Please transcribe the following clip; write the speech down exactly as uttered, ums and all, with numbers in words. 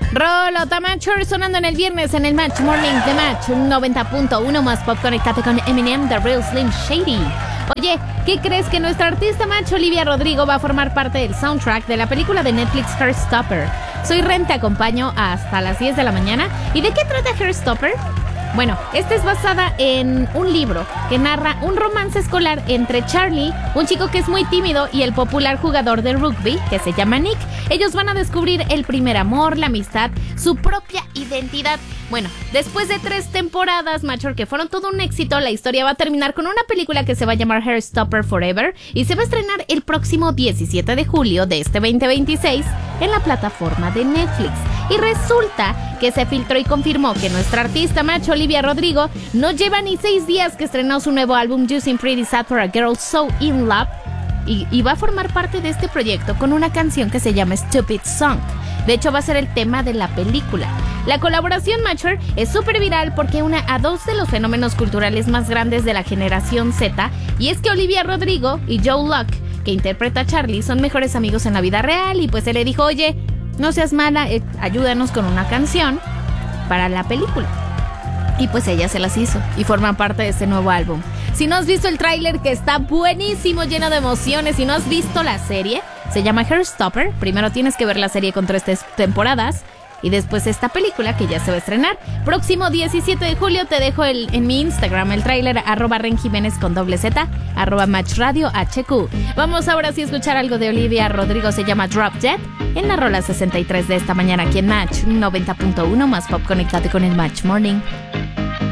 Rolota Mature sonando en el viernes en el Match Morning de Match noventa punto uno más pop. Conectate con Eminem, The Real Slim Shady. Oye, ¿qué crees? Que nuestra artista macho Olivia Rodrigo va a formar parte del soundtrack de la película de Netflix Heartstopper. Soy Ren, te acompaño hasta las diez de la mañana. ¿Y de qué trata Heartstopper? Bueno, esta es basada en un libro que narra un romance escolar entre Charlie, un chico que es muy tímido, y el popular jugador de rugby que se llama Nick. Ellos van a descubrir el primer amor, la amistad, su propia identidad. Bueno, después de tres temporadas, macho, que fueron todo un éxito, la historia va a terminar con una película que se va a llamar Heartstopper Forever y se va a estrenar el próximo diecisiete de julio de este veinte veintiséis en la plataforma de Netflix. Y resulta que se filtró y confirmó que nuestra artista macho Olivia Rodrigo no lleva ni seis días que estrenó su nuevo álbum Using Pretty Sad for a Girl So In Love y, y va a formar parte de este proyecto con una canción que se llama Stupid Song. De hecho, va a ser el tema de la película. La colaboración Mature es súper viral porque une a dos de los fenómenos culturales más grandes de la generación Z, y es que Olivia Rodrigo y Joe Luck, que interpreta a Charlie, son mejores amigos en la vida real, y pues él le dijo, oye, no seas mala, eh, ayúdanos con una canción para la película. Y pues ella se las hizo y forman parte de este nuevo álbum. Si no has visto el tráiler, que está buenísimo, lleno de emociones, si no has visto la serie, se llama Heartstopper. Primero tienes que ver la serie con tres temporadas y después esta película que ya se va a estrenar. Próximo diecisiete de julio te dejo el, en mi Instagram el tráiler, arroba Ren Jiménez con doble Z, arroba Match Radio H Q. Vamos ahora sí a escuchar algo de Olivia Rodrigo, se llama Drop Dead, en la rola sesenta y tres de esta mañana aquí en Match noventa punto uno más pop. Conéctate con el Match Morning.